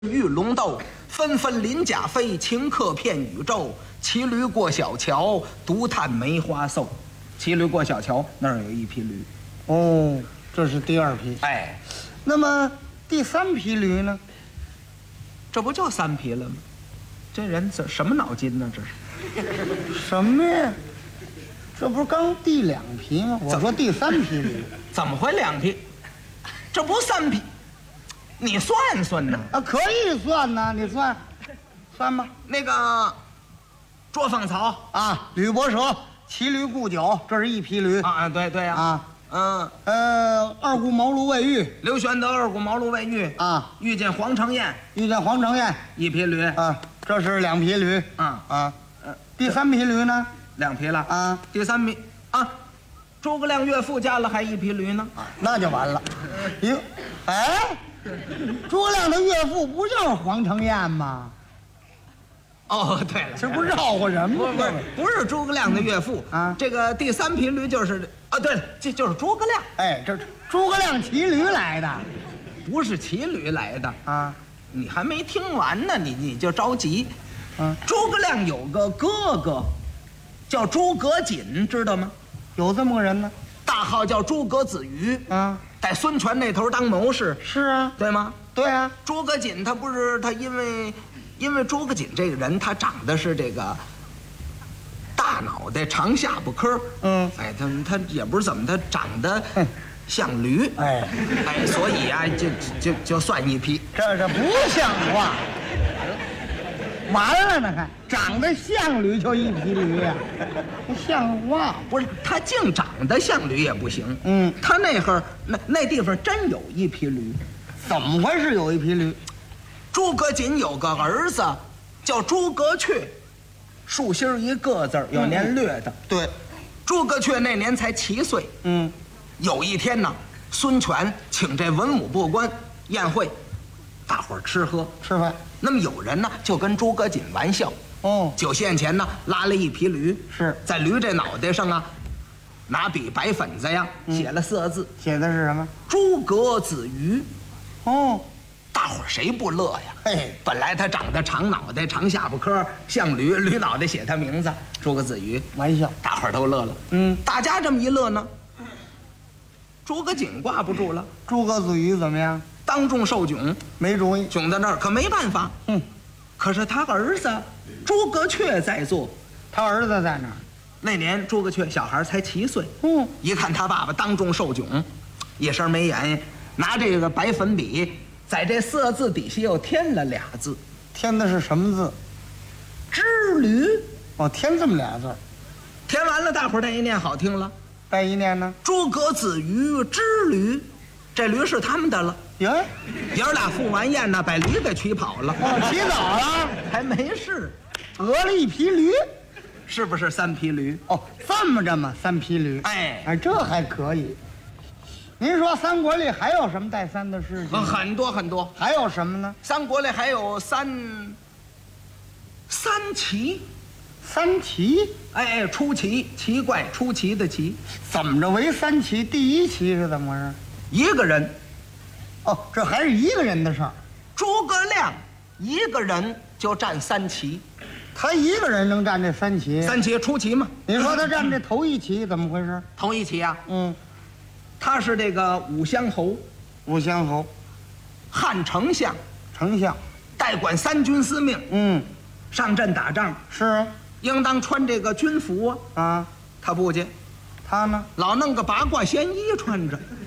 玉龙斗，纷纷鳞甲飞，顷刻片宇宙。骑驴过小桥，独叹梅花瘦。骑驴过小桥，那儿有一匹驴。 哦，这是第二匹。 哎， 那么第三匹驴呢？ 这不就三匹了吗？这人这什么脑筋呢？这是什么呀？这不是刚第两匹吗？我说第三匹驴怎么会两匹？这不三匹？你算算呢？ 啊，可以算呢，你算吧。 那个捉放草啊，吕伯奢骑驴顾酒，这是一匹驴啊，对呀啊，二顾茅庐未遇， 刘玄德二顾茅庐未遇啊， 遇见黄承彦一匹驴啊，这是两匹驴啊， 第三匹驴呢？ 两匹了啊， 第三匹啊，诸葛亮岳父家了还一匹驴呢啊，那就完了。哟，哎，诸葛亮的岳父不就是黄承彦吗？ 哦，对了， 这不绕过人吗？ 不是诸葛亮的岳父啊， 这个第三匹驴就是啊，对了，这就是诸葛亮。 哎，这诸葛亮骑驴来的， 不是骑驴来的啊！ 你还没听完呢，你就着急。诸葛亮有个哥哥，叫诸葛瑾，知道吗？ 有这么个人呢， 大号叫诸葛子瑜啊， 在孙权那头当谋士。 是啊， 对吗？ 对啊。 诸葛瑾他不是他，因为诸葛瑾这个人，他长得是这个大脑袋长下巴颏哎，他也不是怎么，他长得像驴，哎，所以啊，就算一匹。 这不像话。完了呢，还长得像驴就一匹驴呀，不像话。 不是他净长得像驴也不行。他那地方真有一匹驴。 怎么回事？有一匹驴？ 诸葛瑾有个儿子叫诸葛恪，竖心一个字有年略的。 对， 诸葛恪那年才7岁。有一天呢，孙权请这文武部官宴会，大伙儿吃饭。那么有人呢就跟诸葛瑾玩笑。酒宴前呢拉了一匹驴， 是在驴这脑袋上啊，拿笔白粉子呀写了4字， 写的是什么？ 诸葛子瑜。大伙儿谁不乐呀？ 嘿， 本来他长得长脑袋、长下巴颏，像驴，驴脑袋写他名字诸葛子瑜， 玩笑， 大伙儿都乐了。大家这么一乐呢，诸葛瑾挂不住了。 诸葛子瑜怎么样？ 当众受窘， 没主意， 窘在那儿，可没办法。可是他儿子诸葛恪在座， 他儿子在哪儿？ 那年诸葛恪小孩才7岁。一看他爸爸当众受窘，一声没眼，拿这个白粉笔在这4字底下又添了2字。 添的是什么字？ 织驴。 添这么俩字。 填完了，大伙儿再一念好听了。 再一念呢？ 诸葛子瑜织驴，这驴是他们的了。 爷儿俩赴完宴呢，把驴给取跑了。 起早了， 还没事， 讹了一匹驴， 是不是3匹驴？ 这么着嘛，3匹驴。哎，这还可以。您说三国里还有什么带3的事情？ 很多。 还有什么呢？ 三国里还有三奇。 3奇？ 哎，出奇，奇怪，出奇的奇。 怎么着为3奇？第1奇是怎么回事？ 一个人。 这还是一个人的事儿。 诸葛亮一个人就占3奇。 他一个人能占这3奇 ？3奇出奇嘛。 你说他占这头1奇怎么回事？ 头1奇啊，他是这个武乡侯，汉丞相，代管3军司命。上阵打仗是啊， 应当穿这个军服啊。他不去， 他呢， 老弄个八卦仙衣穿着。